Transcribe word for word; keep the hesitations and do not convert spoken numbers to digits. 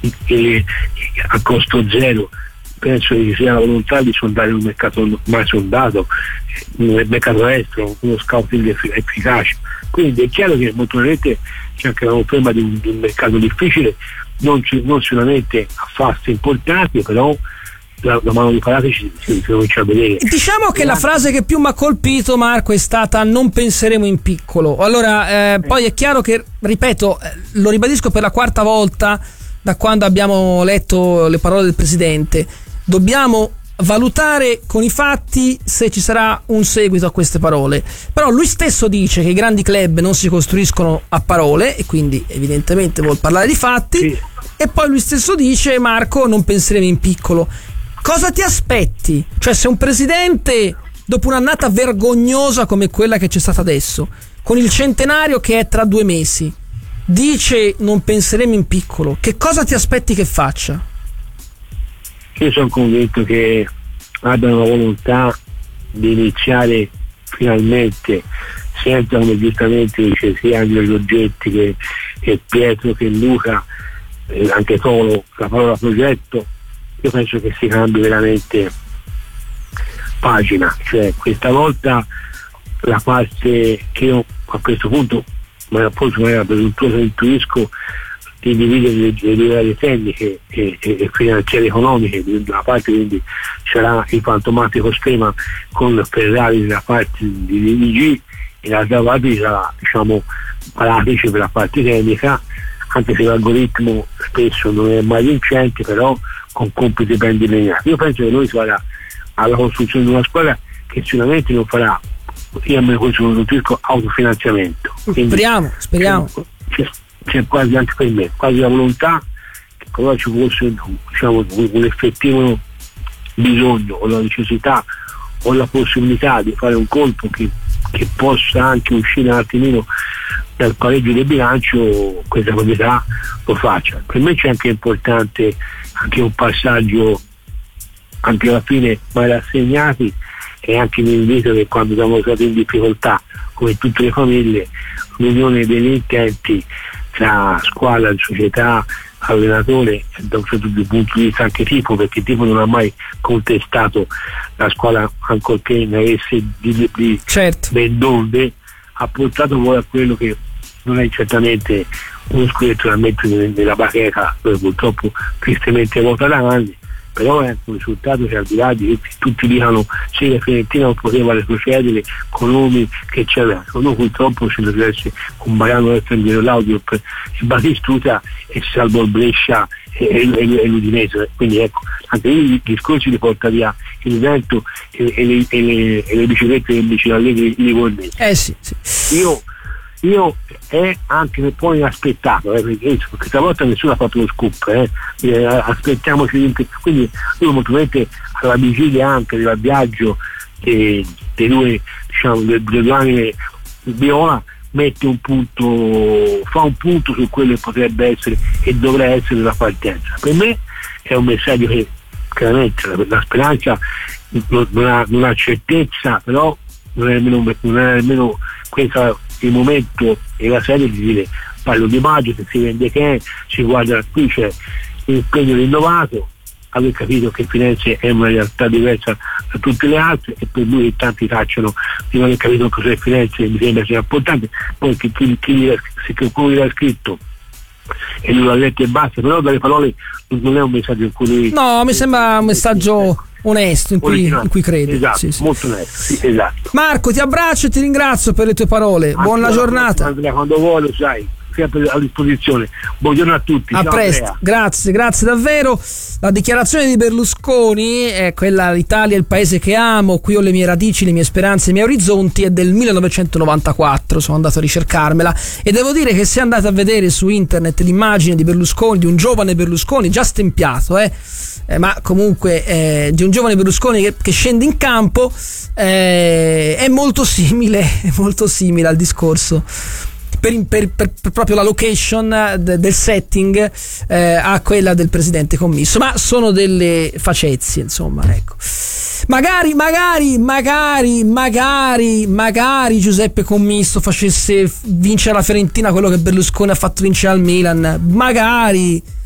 e, a costo zero. Penso che sia la volontà di sondare un mercato mai sondato, un mercato estero, uno scouting effic- efficace. Quindi è chiaro che molto probabilmente c'è anche la conferma di un, di un mercato difficile, non, ci, non solamente a fasti importanti, però la, la mano di Parati ci, ci, ci comincia a vedere. Diciamo che la frase che più mi ha colpito, Marco, è stata: non penseremo in piccolo. Allora, eh, poi è chiaro che, ripeto, eh, lo ribadisco per la quarta volta da quando abbiamo letto le parole del Presidente, dobbiamo valutare con i fatti se ci sarà un seguito a queste parole. Però lui stesso dice che i grandi club non si costruiscono a parole, e quindi evidentemente vuol parlare di fatti, sì. E poi lui stesso dice: Marco, non penseremo in piccolo. Cosa ti aspetti? Cioè, se un presidente, dopo un'annata vergognosa come quella che c'è stata adesso, con il centenario che è tra due mesi, dice non penseremo in piccolo, che cosa ti aspetti che faccia? Io sono convinto che abbiano la volontà di iniziare finalmente, senza, come giustamente dice sia Angelo Giorgetti che, che Pietro che Luca, eh, anche Tolo, la parola progetto. Io penso che si cambi veramente pagina, cioè questa volta la parte che io a questo punto, ma forse in maniera presuntuosa, intuisco di dividere le, le due aree tecniche e, e, e finanziarie economiche. Da una parte quindi sarà il fantomatico schema con Ferrari nella parte di D D G e l'altra parte sarà, diciamo, Paratici per la parte tecnica, anche se l'algoritmo spesso non è mai vincente, però con compiti ben delineati. Io penso che noi sarà alla costruzione di una squadra che sicuramente non farà, io a me questo non dico, autofinanziamento. Quindi, speriamo, speriamo. C'è, c'è quasi, anche per me, quasi la volontà che però ci fosse, diciamo, un, un effettivo bisogno o la necessità o la possibilità di fare un colpo che, che possa anche uscire un attimino dal pareggio del bilancio, questa qualità lo faccia. Per me c'è anche importante anche un passaggio anche alla fine mai rassegnati, e anche mi invito che quando siamo stati in difficoltà, come tutte le famiglie, l'unione degli intenti tra squadra, società, allenatore, da un certo punto di vista anche tipo, perché il tipo non ha mai contestato la squadra ancorché ne avesse di, di certo. ben donde, ha portato poi a quello che non è certamente uno scudetto da mettere nella bacheca, dove purtroppo tristemente vota da anni, però è un risultato che, al di là di che tutti dicano sì, la Fiorentina non poteva retrocedere con nomi che c'era, noi purtroppo ci deve essere con Baiano e prendere l'audio per il Batistuta e salvo il Brescia e, e, e l'Udinese. Quindi ecco, anche lì i discorsi li porta via il vento e, e, le, e, le, e le biciclette del vicino Allegri li Livornesi. Eh sì, sì. Io io è anche un po' inaspettato, eh, perché questa volta nessuno ha fatto lo scoop, eh, eh, aspettiamoci, quindi io molto probabilmente alla vigilia anche del viaggio dei, dei due, diciamo, delle due anime viola, mette un punto, fa un punto su quello che potrebbe essere e dovrà essere la partenza. Per me è un messaggio che chiaramente la, la speranza non, non, ha, non ha certezza, però non è nemmeno, non è nemmeno questa il momento e la serie di dire parlo di maggio, se si vende che si guarda, qui c'è l'impegno rinnovato, aver capito che Firenze è una realtà diversa da tutte le altre, e per lui tanti tacciano di non aver capito cos'è Firenze, mi sembra sia importante. Poi chi, chi, chi, chi qualcuno l'ha scritto e lui l'ha letto e basta, però dalle parole non è un messaggio in cui lui, no, mi sembra un messaggio onesto in cui, in cui crede. Esatto, sì, sì. Molto onesto, sì, esatto. Marco, ti abbraccio e ti ringrazio per le tue parole. Anche buona giornata. Andrea, quando vuoi, sai, sempre a disposizione. Buongiorno a tutti. A ciao, presto. Andrea. Grazie, grazie davvero. La dichiarazione di Berlusconi è quella: l'Italia è il paese che amo, qui ho le mie radici, le mie speranze, i miei orizzonti, è del millenovecentonovantaquattro, sono andato a ricercarmela e devo dire che se andate a vedere su internet l'immagine di Berlusconi, di un giovane Berlusconi già stempiato, eh, eh ma comunque eh, di un giovane Berlusconi che, che scende in campo, eh, è molto simile, è molto simile al discorso. Per, per, per, per proprio la location de, del setting eh, a quella del presidente Commisso, ma sono delle facezie, insomma, ecco. Magari, magari, magari, magari, magari Giuseppe Commisso facesse vincere la Fiorentina quello che Berlusconi ha fatto vincere al Milan, magari.